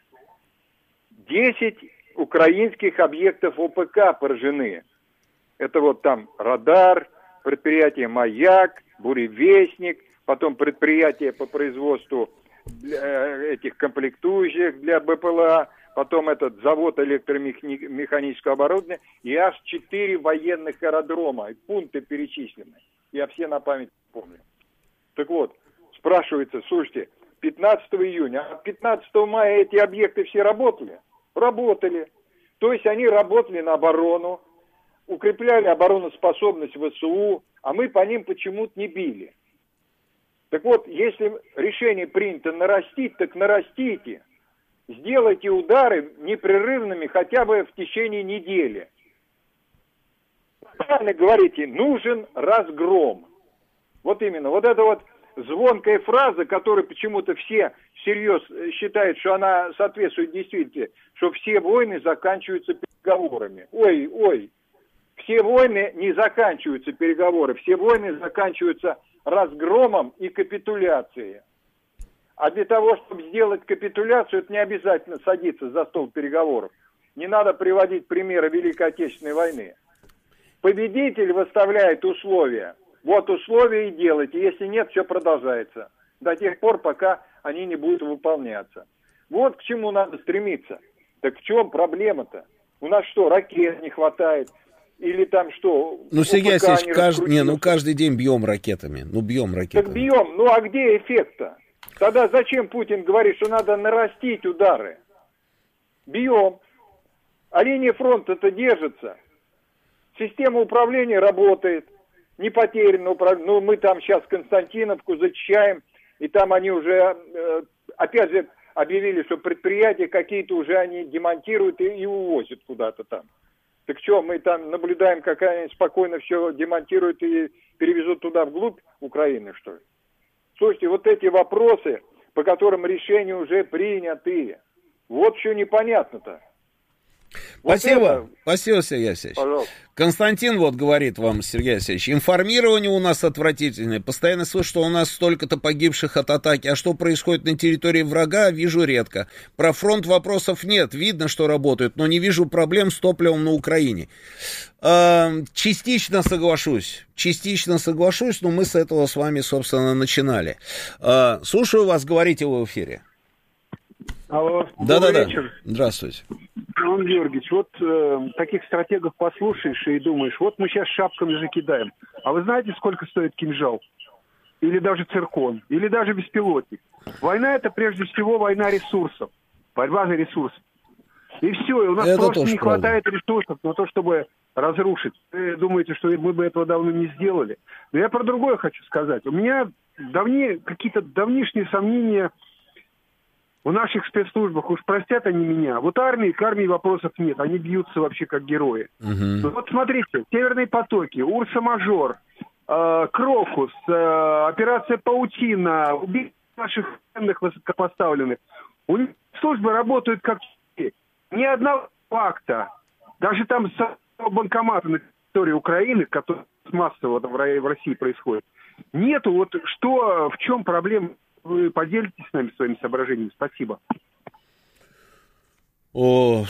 [SPEAKER 7] десять украинских объектов ОПК поражены. Это вот там радар, предприятие «Маяк», «Буревестник», потом предприятие по производству этих комплектующих для БПЛА, потом этот завод электромеханического оборудования, и аж четыре военных аэродрома, и пункты перечислены. Я все на память помню. Так вот, спрашивается, слушайте, пятнадцатого июня, а пятнадцатого мая эти объекты все работали? Работали. То есть они работали на оборону, укрепляли обороноспособность ВСУ, а мы по ним почему-то не били. Так вот, если решение принято нарастить, так нарастите. Сделайте удары непрерывными хотя бы в течение недели. Правильно говорите, нужен разгром. Вот именно, вот эта вот звонкая фраза, которую почему-то все всерьез считают, что она соответствует действительности, что все войны заканчиваются переговорами. Ой, ой, все войны не заканчиваются переговорами, все войны заканчиваются разгромом и капитуляцией. А для того, чтобы сделать капитуляцию, это не обязательно садиться за стол переговоров. Не надо приводить примеры Великой Отечественной войны. Победитель выставляет условия. Вот условия и делайте. Если нет, все продолжается. До тех пор, пока они не будут выполняться. Вот к чему надо стремиться. Так в чем проблема-то? У нас что, ракет не хватает? Или там что?
[SPEAKER 1] Ну, Сергей Алексеевич, кажд... не, ну каждый день бьем ракетами. Ну, бьем ракетами.
[SPEAKER 7] Так бьем, ну а где эффект-то? Тогда зачем Путин говорит, что надо нарастить удары? Бьем. А линия фронта-то держится. Система управления работает. Не потеряно. Ну, мы там сейчас Константиновку зачищаем, и там они уже, опять же, объявили, что предприятия какие-то уже они демонтируют и, и увозят куда-то там. Так что, мы там наблюдаем, как они спокойно все демонтируют и перевезут туда вглубь Украины, что ли? Слушайте, вот эти вопросы, по которым решения уже приняты, вот что непонятно-то.
[SPEAKER 1] Спасибо,
[SPEAKER 7] вот это...
[SPEAKER 1] спасибо, Сергей Алексеевич.
[SPEAKER 7] Пожалуйста.
[SPEAKER 1] Константин вот говорит вам, Сергей Алексеевич, информирование у нас отвратительное, постоянно слышу, что у нас столько-то погибших от атаки, а что происходит на территории врага, вижу редко. Про фронт вопросов нет, видно, что работают, но не вижу проблем с топливом на Украине. Частично соглашусь, частично соглашусь, но мы с этого с вами, собственно, начинали. Слушаю вас, говорите вы в эфире.
[SPEAKER 8] Алло,
[SPEAKER 1] да-да-да,
[SPEAKER 8] вечер.
[SPEAKER 1] Здравствуйте.
[SPEAKER 8] Иван Георгиевич, вот э, таких стратегов послушаешь и думаешь, вот мы сейчас шапками же кидаем. А вы знаете, сколько стоит кинжал? Или даже циркон? Или даже беспилотник? Война — это прежде всего война ресурсов. Борьба за ресурсы. И все, и у нас
[SPEAKER 1] это
[SPEAKER 8] просто не
[SPEAKER 1] правда.
[SPEAKER 8] хватает ресурсов на то, чтобы разрушить. Вы думаете, что мы бы этого давно не сделали? Но я про другое хочу сказать. У меня давние, какие-то давнишние сомнения... В наших спецслужбах, уж простят они меня, вот армии, к армии вопросов нет, они бьются вообще как герои.
[SPEAKER 1] Угу.
[SPEAKER 8] Ну вот смотрите, «Северные потоки», «Урса-мажор», э, «Крокус», э, «Операция Паутина», убийство наших ценных высокопоставленных. У них службы работают как ни одного факта. Даже там с банкомата на территории Украины, который массово в России происходит, нету. Вот что, в чем проблема? Вы поделитесь с нами своими соображениями. Спасибо.
[SPEAKER 1] О,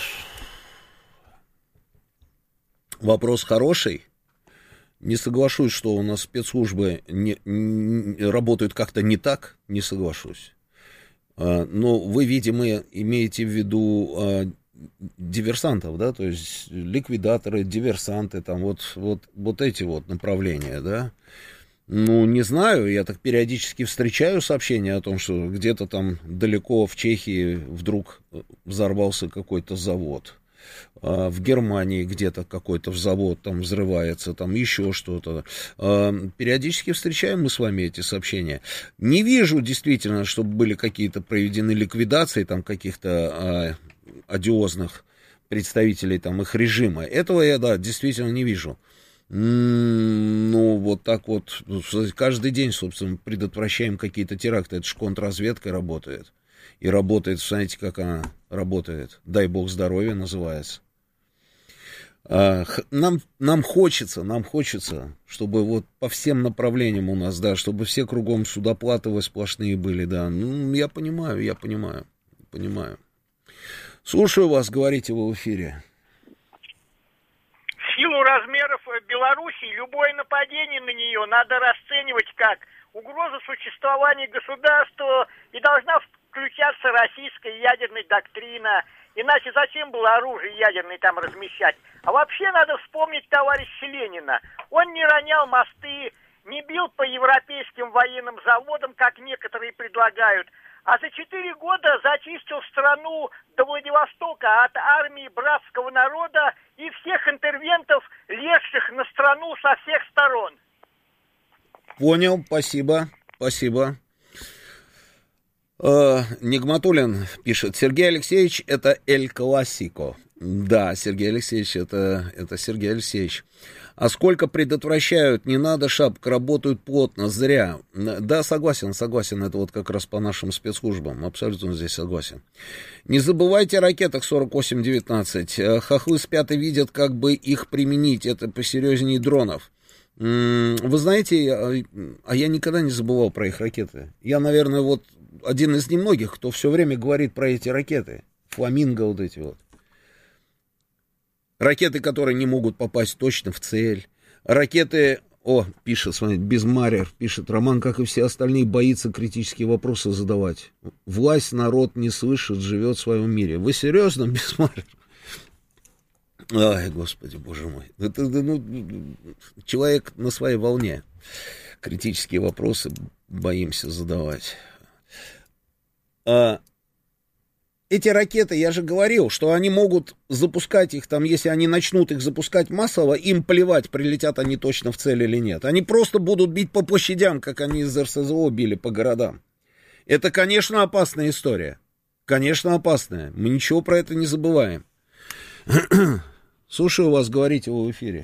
[SPEAKER 1] вопрос хороший. Не соглашусь, что у нас спецслужбы не, не, работают как-то не так. Не соглашусь. А, но вы, видимо, имеете в виду а, диверсантов, да? То есть ликвидаторы, диверсанты, там вот, вот, вот эти вот направления, да? Ну, не знаю, я так периодически встречаю сообщения о том, что где-то там далеко в Чехии вдруг взорвался какой-то завод. А в Германии где-то какой-то завод там взрывается, там еще что-то. А периодически встречаем мы с вами эти сообщения. Не вижу действительно, чтобы были какие-то проведены ликвидации там каких-то а, одиозных представителей там их режима. Этого я, да, действительно не вижу. Ну, вот так вот, каждый день, собственно, предотвращаем какие-то теракты. Это же контрразведка работает. И работает, знаете, как она работает. Дай бог здоровья называется. Нам, нам хочется, нам хочется, чтобы вот по всем направлениям у нас, да, чтобы все кругом судоплатовые сплошные были, да. Ну, я понимаю, я понимаю, понимаю. Слушаю вас, говорите вы в эфире.
[SPEAKER 9] В силу размеров Белоруссии любое нападение на нее надо расценивать как угрозу существования государства, и должна включаться российская ядерная доктрина. Иначе зачем было оружие ядерное там размещать? А вообще надо вспомнить товарища Ленина. Он не ронял мосты, не бил по европейским военным заводам, как некоторые предлагают, а за четыре года зачистил страну до Владивостока от армии братского народа и всех интервентов, лезших на страну со всех сторон.
[SPEAKER 1] Понял, спасибо, спасибо. Э, Нигматуллин пишет: Сергей Алексеевич, это Эль Классико. Да, Сергей Алексеевич, это, это Сергей Алексеевич. А сколько предотвращают, не надо шапок, работают плотно, зря. Да, согласен, согласен, это вот как раз по нашим спецслужбам, абсолютно здесь согласен. Не забывайте о ракетах сорок восемь девятнадцать. Хохлы спят и видят, как бы их применить, это посерьезнее дронов. Вы знаете, а я никогда не забывал про их ракеты. Я, наверное, вот один из немногих, кто все время говорит про эти ракеты. Фламинго вот эти вот. Ракеты, которые не могут попасть точно в цель. Ракеты, о, пишет, смотрите, Безмарер, пишет, Роман, как и все остальные, боится критические вопросы задавать. Власть народ не слышит, живет в своем мире. Вы серьезно, Безмарер? Ай, господи, боже мой. Это, ну, человек на своей волне. Критические вопросы боимся задавать. А, эти ракеты, я же говорил, что они могут запускать их там, если они начнут их запускать массово, им плевать, прилетят они точно в цель или нет. Они просто будут бить по площадям, как они из эр эс зэ о били по городам. Это, конечно, опасная история. Конечно, опасная. Мы ничего про это не забываем. Слушаю вас, говорите вы в эфире.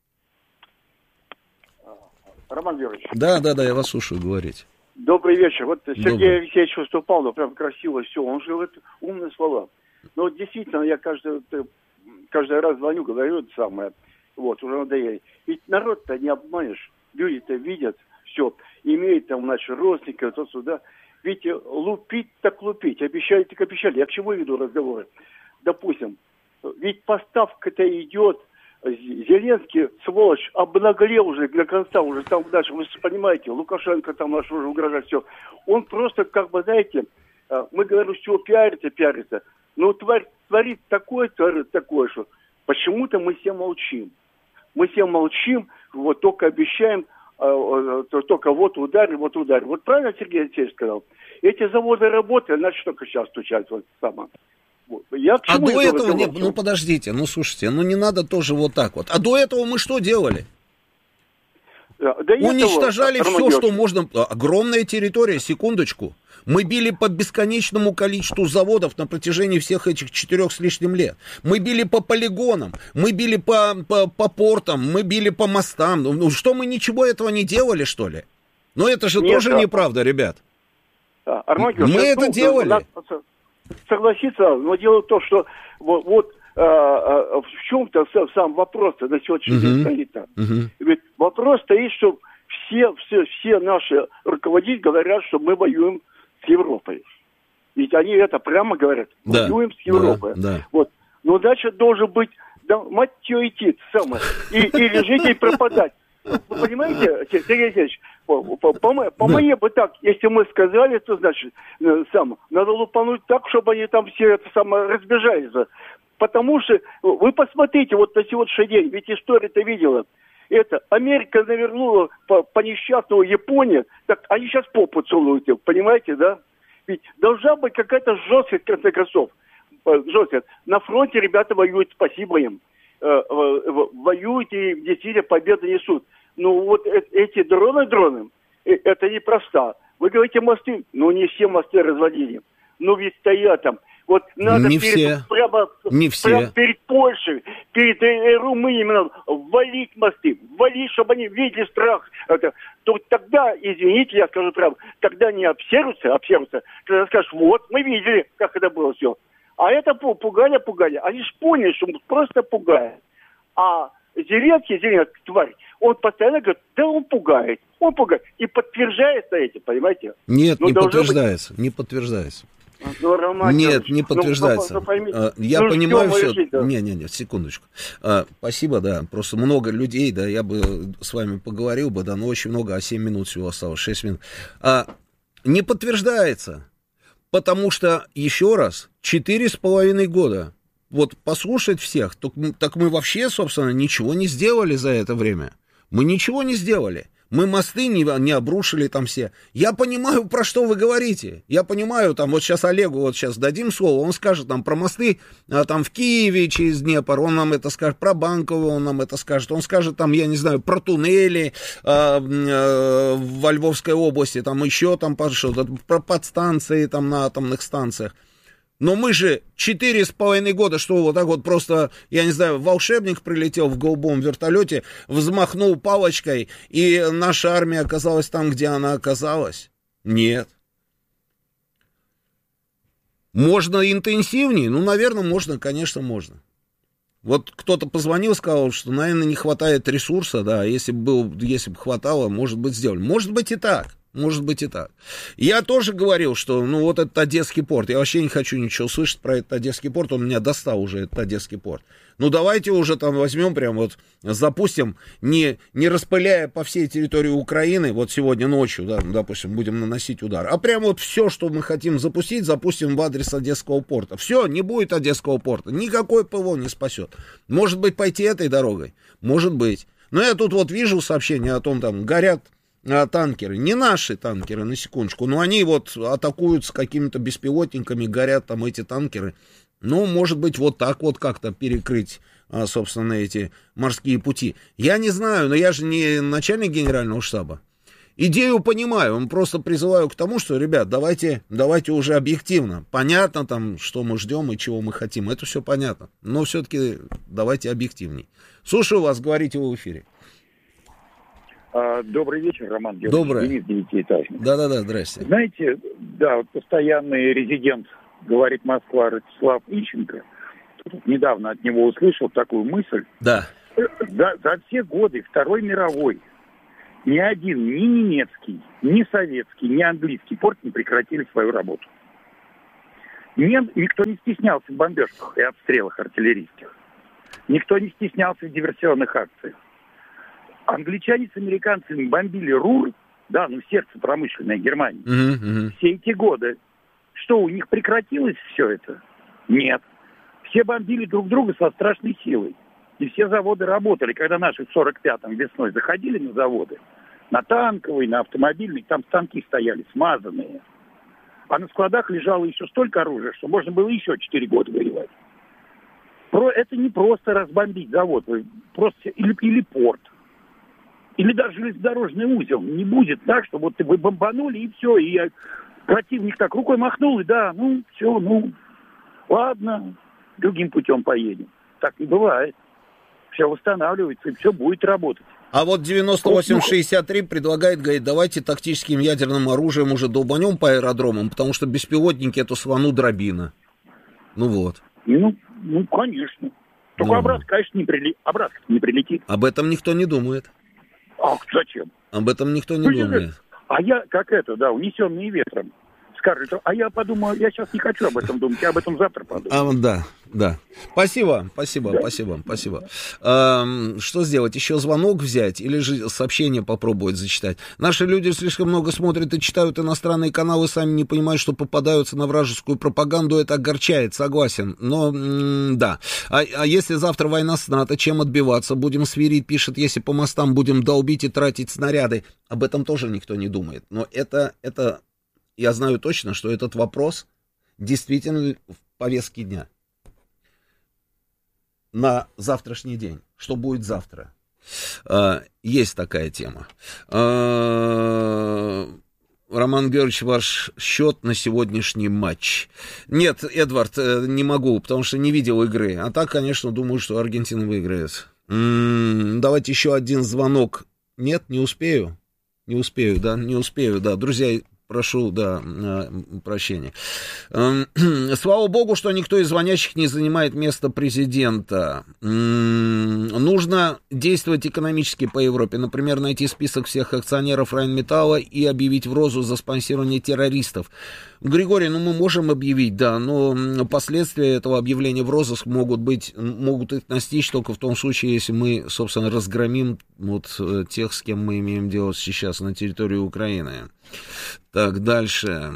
[SPEAKER 10] Роман Георгиевич.
[SPEAKER 1] Да, да, да, я вас слушаю, говорите.
[SPEAKER 10] Добрый вечер. Вот Сергей
[SPEAKER 1] Добрый.
[SPEAKER 10] Алексеевич выступал, да, прям красиво все. Он же говорит умные слова. Но вот действительно, я каждый, каждый раз звоню, говорю это самое. Вот, уже надоели. Ведь народ-то не обманешь. Люди-то видят все. Имеют там, значит, родственников, то сюда. Ведь лупить так лупить. Обещали так обещали. Я к чему веду разговоры? Допустим, ведь поставка-то идет. Зеленский, сволочь, обнаглел уже до конца, уже там дальше, вы понимаете, Лукашенко там наш уже угрожает, все. Он просто, как бы, знаете, мы говорим, все пиарится, пиарится, но тварь творит такое, творит такое, что почему-то мы все молчим. Мы все молчим, вот только обещаем, только вот ударь, вот ударь. Вот правильно Сергей Алексеевич сказал? Эти заводы работают, значит, только сейчас стучать вот сама. Я
[SPEAKER 1] а до этого, нет, ну подождите, ну слушайте, ну не надо тоже вот так вот. А до этого мы что делали?
[SPEAKER 10] Да,
[SPEAKER 1] уничтожали
[SPEAKER 10] этого,
[SPEAKER 1] все, что можно. Огромная территория, секундочку. Мы били по бесконечному количеству заводов на протяжении всех этих четырех с лишним лет. Мы били по полигонам, мы били по, по, по портам, мы били по мостам. Ну что, мы ничего этого не делали, что ли? Ну это же нет, тоже да. неправда, ребят.
[SPEAKER 10] Да, Арман,
[SPEAKER 1] мы ну, это ну, делали.
[SPEAKER 10] Надо согласиться, но дело в том, что вот, вот а, а, в чем-то сам вопрос-то на сегодняшний день uh-huh. стоит. Uh-huh. Ведь вопрос стоит, что все, все, все наши руководители говорят, что мы воюем с Европой. Ведь они это прямо говорят.
[SPEAKER 1] Да.
[SPEAKER 10] Воюем с Европой.
[SPEAKER 1] Да, да.
[SPEAKER 10] Вот. Но дальше должен быть, да, мать ее идти, самое, и, или жить и пропадать. Вы понимаете, Сергей Алексеевич, по, по, по, по мне бы так, если мы сказали, то значит, сам, надо лупануть так, чтобы они там все это самое разбежались. Потому что, вы посмотрите, вот на сегодняшний день, ведь история-то видела, это, Америка навернула по, по несчастному Японию, так они сейчас попу целуют, понимаете, да? Ведь должна быть какая-то жесткость, в конце концов. Жесткость. На фронте ребята воюют, спасибо им. Воюют и действительно победы несут. Ну вот эти дроны, дроны, это непросто. Вы говорите мосты, но не все мосты разводили. Ну ведь стоят там. Вот надо
[SPEAKER 1] не
[SPEAKER 10] перед,
[SPEAKER 1] все.
[SPEAKER 10] Прямо,
[SPEAKER 1] не все.
[SPEAKER 10] прямо перед Польшей, перед э, Румынией надо валить мосты, валить, чтобы они видели страх. Это, то тогда, извините, я скажу правду, тогда не обсервятся, обсервятся, когда скажешь, вот, мы видели, как это было все. А это пугали, пугали. Они же поняли, что просто пугают. А Зеленский, Зеленский, тварь, он постоянно говорит, да он пугает, он пугает. И подтверждается этим, понимаете?
[SPEAKER 1] Нет, ну, не подтверждается, быть... не подтверждается.
[SPEAKER 10] Ну, Роман,
[SPEAKER 1] Нет, не подтверждается. Ну, поймите, я ну, понимаю все. Решить, да? Не, не, не, секундочку. А, спасибо, да. Просто много людей, да, я бы с вами поговорил бы, да, но очень много, а семь минут всего осталось, шесть минут. А, не подтверждается. Потому что, еще раз, четыре с половиной года, вот послушать всех, так, так мы вообще, собственно, ничего не сделали за это время. Мы ничего не сделали. Мы мосты не, не обрушили там все. Я понимаю, про что вы говорите. Я понимаю, там, вот сейчас Олегу, вот сейчас дадим слово, он скажет там про мосты, а, там в Киеве через Днепр, он нам это скажет, про Банково он нам это скажет, он скажет там, я не знаю, про туннели а, а, во Львовской области, там еще там что-то, про подстанции там на атомных станциях. Но мы же четыре с половиной года, что вот так вот просто, я не знаю, волшебник прилетел в голубом вертолете, взмахнул палочкой, и наша армия оказалась там, где она оказалась? Нет. Можно интенсивнее? Ну, наверное, можно, конечно, можно. Вот кто-то позвонил, сказал, что, наверное, не хватает ресурса, да, если бы, был, если бы хватало, может быть, сделали. Может быть и так. Может быть и так. Я тоже говорил, что, ну, вот этот Одесский порт, я вообще не хочу ничего слышать про этот Одесский порт, он меня достал уже, этот Одесский порт. Ну, давайте уже там возьмем, прям вот запустим, не, не распыляя по всей территории Украины, вот сегодня ночью, да, допустим, будем наносить удар, а прям вот все, что мы хотим запустить, запустим в адрес Одесского порта. Все, не будет Одесского порта, никакой ПВО не спасет. Может быть, пойти этой дорогой? Может быть. Но я тут вот вижу сообщение о том, там, горят а, танкеры, не наши танкеры, на секундочку, но они вот атакуют с какими-то беспилотниками, горят там эти танкеры. Ну, может быть, вот так вот как-то перекрыть, а, собственно, эти морские пути. Я не знаю, но я же не начальник генерального штаба. Идею понимаю, просто призываю к тому, что, ребят, давайте, давайте уже объективно. Понятно там, что мы ждем и чего мы хотим, это все понятно. Но все-таки давайте объективней. Слушаю вас, говорите вы в эфире.
[SPEAKER 11] Добрый вечер, Роман Георгиевич.
[SPEAKER 1] Добрый.
[SPEAKER 11] Денис Девятиэтажный.
[SPEAKER 1] Да-да-да, здрасте.
[SPEAKER 11] Знаете, да, вот постоянный резидент «Говорит Москва» Ростислав Ищенко, тут недавно от него услышал такую мысль.
[SPEAKER 1] Да.
[SPEAKER 11] За, за все годы Второй мировой ни один, ни немецкий, ни советский, ни английский порт не прекратили свою работу. Нет, никто не стеснялся в бомбежках и обстрелах артиллерийских. Никто не стеснялся в диверсионных акциях. Англичане с американцами бомбили Рур, да, ну сердце промышленной Германии. Uh-huh, uh-huh. Все эти годы. Что, у них прекратилось все это? Нет. Все бомбили друг друга со страшной силой. И все заводы работали. Когда наши в сорок пятом весной заходили на заводы, на танковый, на автомобильный, там станки стояли смазанные. А на складах лежало еще столько оружия, что можно было еще четыре года воевать. Про, это не просто разбомбить завод, просто или, или порт, или даже железнодорожный узел. Не будет так, что вот вы бомбанули и все, и противник так рукой махнул, и да, ну все, ну ладно, другим путем поедем. Так не бывает. Все восстанавливается, и все будет работать.
[SPEAKER 1] А вот девяносто восемь шестьдесят три предлагает, говорит, давайте тактическим ядерным оружием уже долбанем по аэродромам, потому что беспилотники это свану дробина. Ну вот.
[SPEAKER 11] Ну, ну конечно. Только ну. обратно, конечно, не, прили... обратно не прилетит.
[SPEAKER 1] Об этом никто не думает.
[SPEAKER 11] Ах, зачем?
[SPEAKER 1] Об этом никто не ну, думает.
[SPEAKER 11] А я, как это, да, унесенные ветром. Скажет, а я подумал, я сейчас не хочу об этом думать, я об этом завтра подумаю.
[SPEAKER 1] А, да, да. Спасибо, спасибо, да. спасибо, спасибо. А, что сделать? Еще звонок взять или же сообщение попробовать зачитать? Наши люди слишком много смотрят и читают иностранные каналы, сами не понимают, что попадаются на вражескую пропаганду. Это огорчает, согласен. Но, м- да. А, а если завтра война с НАТО, чем отбиваться? Будем свирить, пишет, если по мостам будем долбить и тратить снаряды. Об этом тоже никто не думает. Но это... это... Я знаю точно, что этот вопрос действительно в повестке дня на завтрашний день. Что будет завтра? Есть такая тема. Роман Георгиевич, ваш счет на сегодняшний матч. Нет, Эдвард, не могу, потому что не видел игры. А так, конечно, думаю, что Аргентина выиграет. М-м, давайте еще один звонок. Нет, не успею. Не успею, да, не успею, да. Друзья, прошу, да, прощения. Слава богу, что никто из звонящих не занимает место президента. Нужно действовать экономически по Европе. Например, найти список всех акционеров Райнметалла и объявить в розыск за спонсирование террористов. Григорий, ну мы можем объявить, да, но последствия этого объявления в розыск могут быть, могут их настичь только в том случае, если мы, собственно, разгромим вот тех, с кем мы имеем дело сейчас на территории Украины. Так, дальше.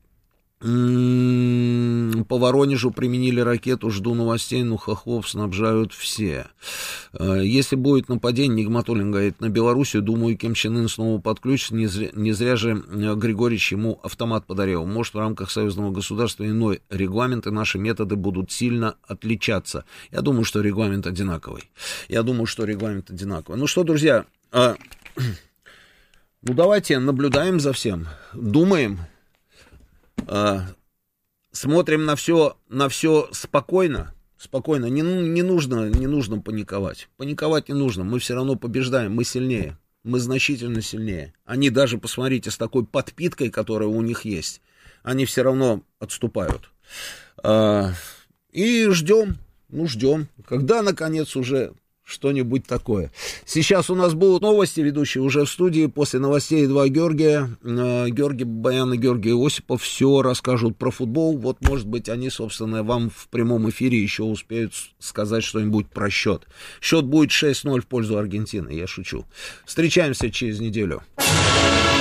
[SPEAKER 1] М-м-м, по Воронежу применили ракету, жду новостей, ну хохлов снабжают все. Если будет нападение, Нигматуллин говорит, на Белоруссию, думаю, Ким Чен Ын снова подключится, не зря, не зря же Григорьевич ему автомат подарил. Может, в рамках союзного государства иной регламент и наши методы будут сильно отличаться. Я думаю, что регламент одинаковый. Я думаю, что регламент одинаковый. Ну что, друзья, а... ну давайте наблюдаем за всем, думаем, э, смотрим на все, на все спокойно, спокойно, не, не, нужно, не нужно паниковать, паниковать не нужно, мы все равно побеждаем, мы сильнее, мы значительно сильнее. Они даже, посмотрите, с такой подпиткой, которая у них есть, они все равно отступают. Э, и ждем, ну ждем, когда наконец уже что-нибудь такое. Сейчас у нас будут новости, ведущие уже в студии. После новостей два Георгия, э, Георгий Бабаян и Георгий Осипов все расскажут про футбол. Вот, может быть, они, собственно, вам в прямом эфире еще успеют сказать что-нибудь про счет. Счет будет шесть ноль в пользу Аргентины, я шучу. Встречаемся через неделю.